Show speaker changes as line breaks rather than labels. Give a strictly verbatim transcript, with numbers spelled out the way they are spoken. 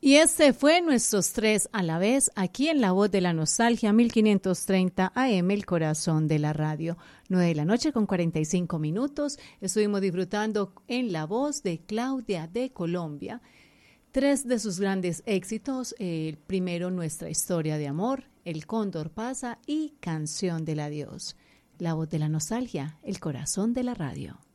Y este fue nuestros tres a la vez, aquí en La Voz de la Nostalgia, mil quinientos treinta A M, el corazón de la radio. nueve de la noche con cuarenta y cinco minutos. Estuvimos disfrutando en la voz de Claudia de Colombia. Tres de sus grandes éxitos, eh, el primero, Nuestra historia de amor, El cóndor pasa y Canción del adiós. La Voz de la Nostalgia, el corazón de la radio.